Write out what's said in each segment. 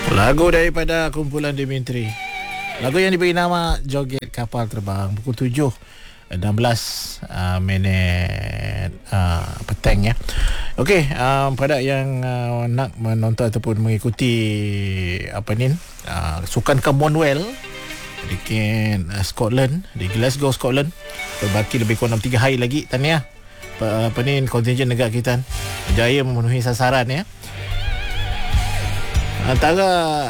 Lagu daripada kumpulan Dimitri. Lagu yang diberi nama Joget Kapal Terbang. Pukul 7.16 minit petang ya. Okey, pada yang nak menonton ataupun mengikuti sukan Commonwealth di Scotland, di Glasgow, Scotland, berbaki lebih kurang 3 hari lagi. Tahniah kontingen negara kita berjaya memenuhi sasaran ya. Antara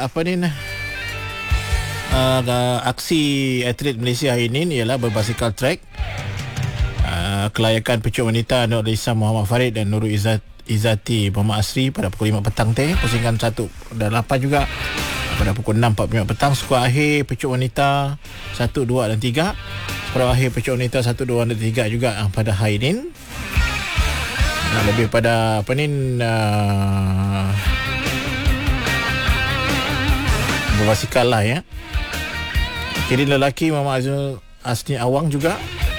aksi atlet Malaysia hari ini ialah berbasikal track. Kelayakan pecut wanita Nur Lisa Muhammad Farid dan Nurul Izzati Muhammad Asri pada pukul 5 petang pusingan 1 dan 8 juga pada pukul 6.45 petang. Skor akhir pecut wanita 1, 2 dan 3. Skor akhir pecut wanita 1, 2 dan 3 juga pada hari ini. Lebih pada berbasikal lah ya. Kiri lelaki Muhammad Azul Asni Awang juga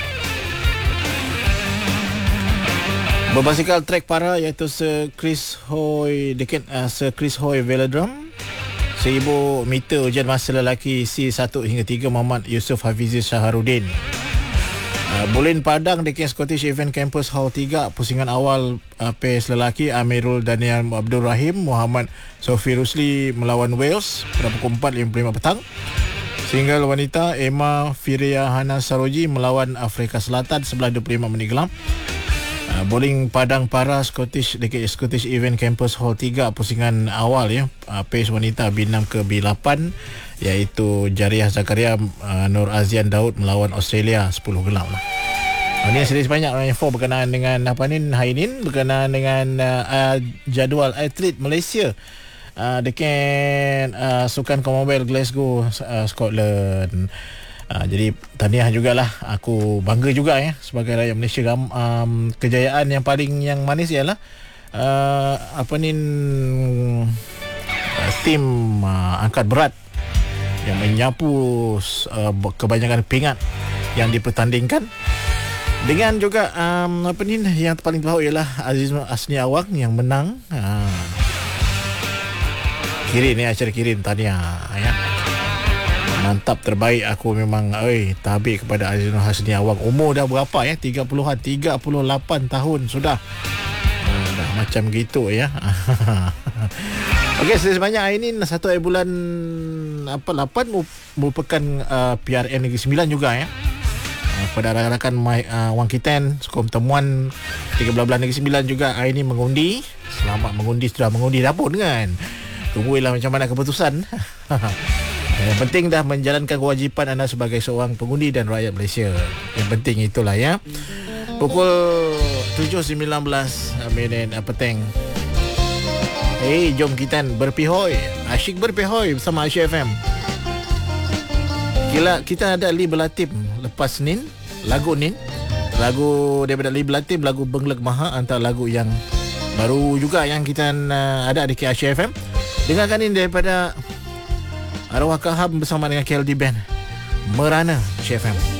berbasikal trek para, iaitu Sir Chris Hoy Velodrome 1000 meter ujian masa lelaki C1 hingga 3 Muhammad Yusof Hafizi Shaharuddin. Bulin Padang dekat Scottish Event Campus Hall 3 pusingan awal pace lelaki Amirul Daniel Abdul Rahim Muhammad Sofi Rusli melawan Wales pada pukul 4.55 petang. Single wanita Emma Firia Hana Saroji melawan Afrika Selatan sebelah 25 minit gelap. Bowling Padang para Scottish dekat Scottish Event Campus Hall 3 pusingan awal ya, pace wanita B6 ke B8 iaitu Jariah Zakaria Nur Azian Daud melawan Australia 10 gelap lah. Ini sedikit banyak info berkenaan dengan hari ini, berkenaan dengan jadual atlet Malaysia dekat sukan Commonwealth Glasgow, Scotland. Jadi tahniah jugalah, aku bangga juga ya sebagai rakyat Malaysia. Kejayaan yang paling manis ialah tim angkat berat yang menyapu kebanyakan pingat yang dipertandingkan. Dengan juga yang paling tahu ialah Aziz Asni Awang yang menang. Kirim ni acara kirim tahniah ya. Mantap, terbaik. Aku memang tabik kepada Aziz Hasni Awang. Umur dah berapa ya? 30-an, 38 tahun sudah. Dah macam gitu ya. Okey, sebanyak hari ini 1 bulan 8 merupakan PRN Negeri Sembilan juga ya. Pada rakan-rakan Wang Kiten, skor temuan 13 Negeri Sembilan juga hari ini mengundi. Selamat mengundi, sudah mengundi dah pun kan. Tunggulah macam mana keputusan. Yang penting dah menjalankan kewajipan anda sebagai seorang pengundi dan rakyat Malaysia. Yang penting itulah ya. Pukul 7.19 minit petang. Jom kita berpihoy. Asyik berpihoy bersama Asyik FM. Kita ada Lee Belatim lepas Nin. Lagu Nin. Lagu daripada Lee Belatim, lagu Bengleg Maha, antara lagu yang baru juga yang kita ada di Asyik FM. Dengarkan ini daripada Arwah Kaham bersama dengan KLD Band, Merana, Asyik FM.